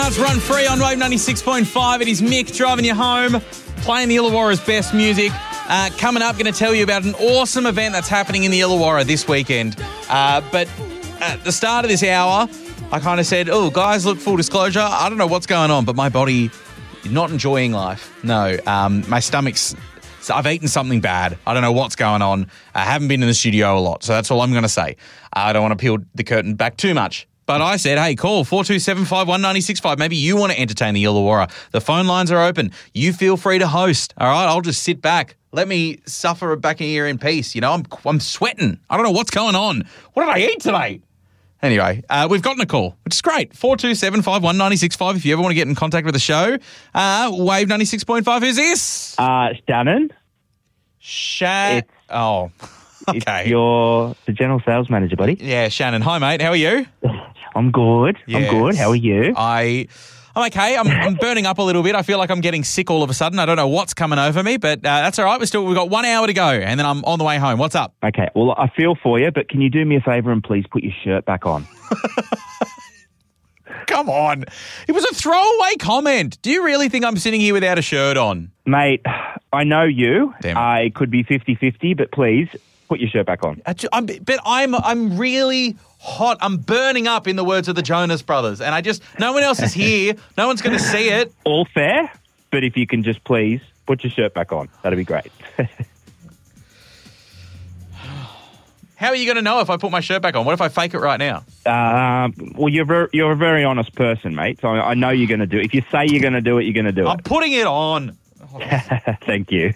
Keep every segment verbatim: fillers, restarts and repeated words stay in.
Stars Run Free on Wave ninety-six point five. It is Mick driving you home, playing the Illawarra's best music. Uh, coming up, going to tell you about an awesome event that's happening in the Illawarra this weekend. Uh, but at the start of this hour, I kind of said, oh, guys, look, full disclosure, I don't know what's going on, but my body is not enjoying life. No, um, my stomach's... So I've eaten something bad. I don't know what's going on. I haven't been in the studio a lot, so that's all I'm going to say. I don't want to peel the curtain back too much. But I said, hey, call four two seven, five one nine six five. Maybe you want to entertain the Illawarra. The phone lines are open. You feel free to host, all right? I'll just sit back. Let me suffer back here in peace. You know, I'm I'm sweating. I don't know what's going on. What did I eat today? Anyway, uh, we've gotten a call, which is great. four two seven, five one nine six five if you ever want to get in contact with the show. Uh, Wave ninety-six point five, who's this? Uh, Shannon. Shan... It's, oh, okay. It's your the general sales manager, buddy. Yeah, Shannon. Hi, mate. How are you? I'm good. Yes. I'm good. How are you? I... I'm okay. I'm, I'm burning up a little bit. I feel like I'm getting sick all of a sudden. I don't know what's coming over me, but uh, that's all right. We're still, we've got one hour to go, and then I'm on the way home. What's up? Okay. Well, I feel for you, but can you do me a favour and please put your shirt back on? Come on. It was a throwaway comment. Do you really think I'm sitting here without a shirt on? Mate, I know you. Damn it. Uh, it could be fifty-fifty, but please put your shirt back on. I'm, but I'm I'm really hot. I'm burning up, in the words of the Jonas Brothers, and I just, no one else is here. No one's going to see it. All fair, but if you can just please put your shirt back on, that'd be great. How are you going to know if I put my shirt back on? What if I fake it right now? Uh, well, you're ver- you're a very honest person, mate, so I know you're going to do it. If you say you're going to do it, you're going to do I'm it. putting it on. Thank you.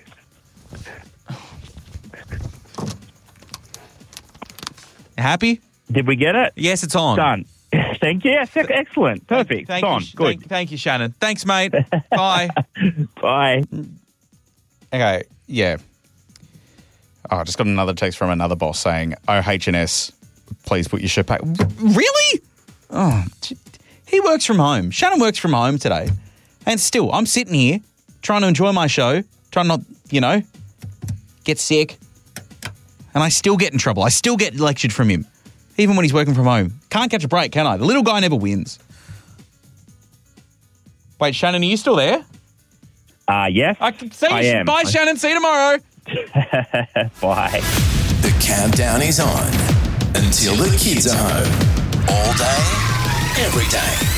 Happy? Did we get it? Yes, it's on. Done. Thank you. Yes, excellent. Perfect. Thank it's on. you, Good. Thank, thank you, Shannon. Thanks, mate. Bye. Bye. Okay, yeah. Oh, I just got another text from another boss saying, oh, H and S, please put your shirt back. Really? Oh, he works from home. Shannon works from home today. And still, I'm sitting here trying to enjoy my show, trying not, you know, get sick. And I still get in trouble. I still get lectured from him, even when he's working from home. Can't catch a break, can I? The little guy never wins. Wait, Shannon, are you still there? Uh, yes, I can see I you. am. Bye, Shannon. See you tomorrow. Bye. The countdown is on until the kids are home. All day, every day.